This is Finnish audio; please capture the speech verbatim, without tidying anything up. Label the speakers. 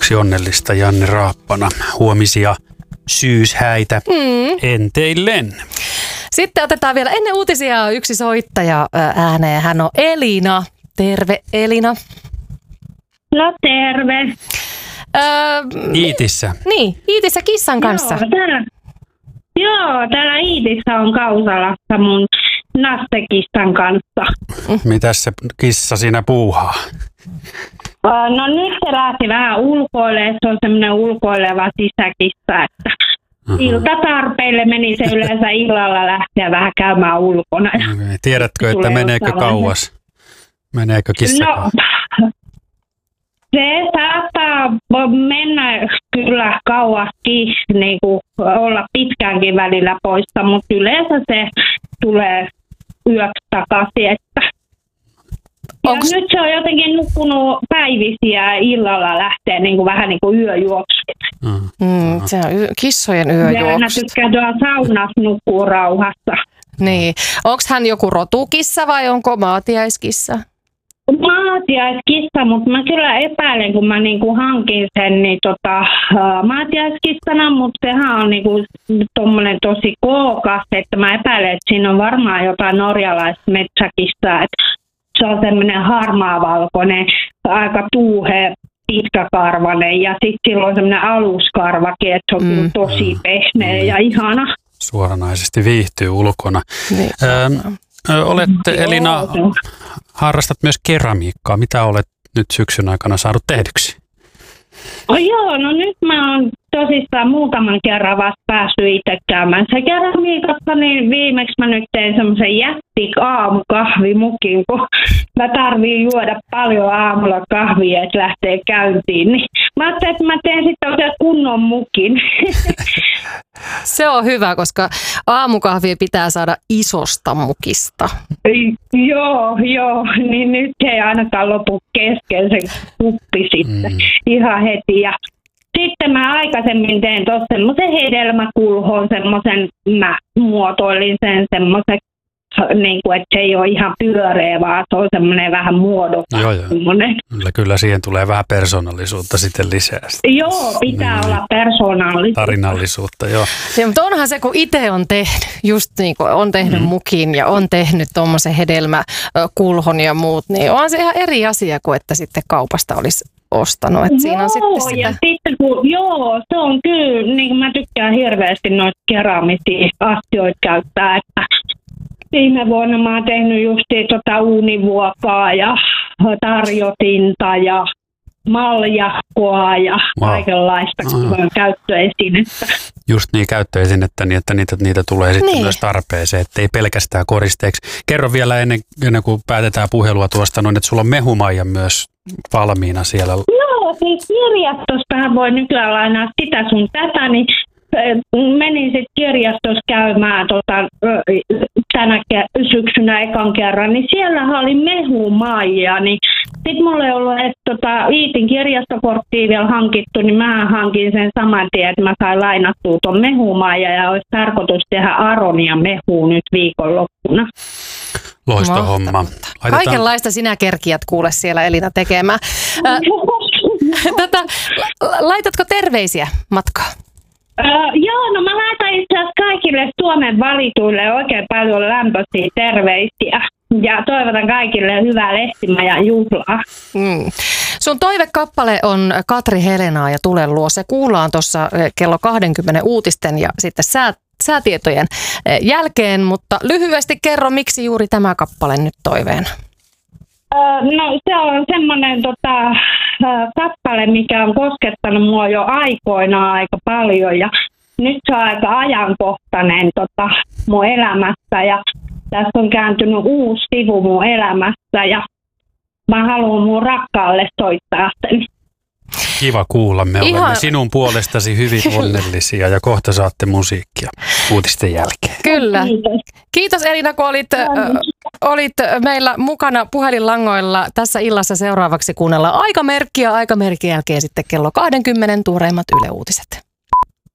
Speaker 1: Seuraavaksi onnellista Janne Raappana. Huomisia syyshäitä mm. enteillen.
Speaker 2: Sitten otetaan vielä ennen uutisia yksi soittaja ääneen. Hän on Elina. Terve Elina.
Speaker 3: No terve.
Speaker 2: Öö,
Speaker 1: Iitissä.
Speaker 2: Niin, Iitissä kissan kanssa.
Speaker 3: Joo, täällä, joo, täällä Iitissä on Kausalassa mun nastekissan kanssa.
Speaker 1: Mitäs se kissa siinä puuhaa?
Speaker 3: No nyt se lähti vähän ulkoille, se on semmoinen ulkoileva sisäkissa, että uh-huh. iltatarpeille meni se yleensä illalla lähteä vähän käymään ulkona.
Speaker 1: Okay. Tiedätkö, että meneekö kauas? Meneekö kissa
Speaker 3: no,
Speaker 1: kauas?
Speaker 3: Se saattaa mennä kyllä kauaskin, niin kuin olla pitkäänkin välillä poissa, mutta yleensä se tulee yöksi takaisin. Että. Ja Onks... nyt se on jotenkin nukkunut päivisiä ja illalla lähtee niin kuin vähän niin kuin yöjuoksuun.
Speaker 2: Mm, se on y- kissojen yöjuoksu.
Speaker 3: Ja aina tykkää tuolla saunassa nukkuu rauhassa.
Speaker 2: Niin. Onko hän joku rotukissa vai onko maatiaiskissa?
Speaker 3: Maatiaiskissa, mutta mä kyllä epäilen, kun mä niinku hankin sen niin tota, uh, maatiaiskissana, mutta sehän on niinku tommonen tosi kookas, että mä epäilen, että siinä on varmaan jotain norjalaista metsäkissaa, että se on semmoinen harmaavalkoinen, aika tuuhe, pitkäkarvainen ja sitten sillä on semmoinen aluskarvakin, että se on mm. tosi pehmeä mm. ja ihana.
Speaker 1: Suoranaisesti viihtyy ulkona.
Speaker 2: Niin.
Speaker 1: Ähm, Olette, Elina, harrastat myös keramiikkaa. Mitä olet nyt syksyn aikana saanut tehdyksi?
Speaker 3: Oh joo, no nyt mä oon tosissaan muutaman kerran vasta päässyt itse käymään se keramiikassa, niin viimeksi mä nyt tein semmoisen jättik aamukahvimukin, kun mä tarviin juoda paljon aamulla kahvia, että lähtee käyntiin. Niin mä ajattelin, että mä teen sitten oikein kunnon mukin.
Speaker 2: Se on hyvä, koska aamukahvia pitää saada isosta mukista.
Speaker 3: Joo, joo, niin nyt ei ainakaan lopu kesken se kuppi sitten mm. ihan heti. Ja sitten mä aikaisemmin tein tuossa semmoisen hedelmäkulhon, semmoisen, mä muotoilin sen semmoisen, niin kuin, että se ei ole ihan pyöreä, vaan se on semmoinen vähän muodokas.
Speaker 1: Joo, joo. Kyllä, kyllä siihen tulee vähän persoonallisuutta sitten lisää.
Speaker 3: Joo, pitää niin, olla persoonallisuutta.
Speaker 1: Tarinallisuutta, joo.
Speaker 2: Ja, mutta onhan se, kun itse on tehnyt, just niin kuin on tehnyt mm. mukin ja on tehnyt tuommoisen hedelmäkulhon ja muut, niin on se ihan eri asia kuin että sitten kaupasta olisi ostanut. Että siinä on
Speaker 3: joo,
Speaker 2: sitten sitä...
Speaker 3: ja sitten kun, joo, se on kyllä, niin mä tykkään hirveästi noita keramisia astioita käyttää, että viime vuonna mä oon tehnyt justiin tota uunivuokaa ja tarjotinta ja maljakkoa ja wow. kaikenlaista ah. käyttöesinettä.
Speaker 1: Just niin, käyttöesinettä, niin että niitä, niitä tulee sitten niin. myös tarpeeseen, ettei pelkästään koristeeksi. Kerro vielä ennen, ennen kuin päätetään puhelua tuosta, noin, että sulla on mehumaija myös valmiina siellä.
Speaker 3: Joo, siis kirjastostahan voi nykyään lainaa sitä sun tätä, niin menin sitten kirjastossa käymään tota, tänä syksynä ekan kerran, niin siellä oli mehumaija, niin sitten mulla ei ollut, että tota, Iitin kirjastokorttia vielä hankittu, niin mä hankin sen saman tien, että mä sain lainattua tuon mehumaija ja olisi tarkoitus tehdä aronia mehua nyt viikonloppuna.
Speaker 1: Loista homma.
Speaker 2: Laitetaan... Kaikenlaista sinä kerkiät kuule siellä Elina tekemään. Äh, tätä, laitatko terveisiä matkaan?
Speaker 3: Uh, joo, no mä laitan itse asiassa kaikille Suomen valituille oikein paljon lämpöisiä terveisiä ja toivotan kaikille hyvää lehtimajan juhlaa.
Speaker 2: Mm. Sun toivekappale on Katri Helenaa ja Tule luo. Se kuullaan tuossa kello kaksikymmentä uutisten ja sitten sää, säätietojen jälkeen, mutta lyhyesti kerro, miksi juuri tämä kappale nyt toiveena?
Speaker 3: No se on semmoinen tota, kappale, mikä on koskettanut mua jo aikoinaan aika paljon ja nyt se on aika ajankohtainen tota, mun elämässä ja tässä on kääntynyt uusi sivu mun elämässä ja mä haluan mun rakkaalle soittaa sen.
Speaker 1: Kiva kuulla, me
Speaker 2: Ihan...
Speaker 1: olemme sinun puolestasi hyvin onnellisia ja kohta saatte musiikkia uutisten jälkeen.
Speaker 2: Kyllä.
Speaker 3: Kiitos.
Speaker 2: Kiitos Elina, kun olit, äh, olit meillä mukana puhelinlangoilla tässä illassa. Seuraavaksi kuunnellaan aikamerkkiä, aikamerkin jälkeen sitten kello kaksikymmentä tuoreimmat Yle Uutiset.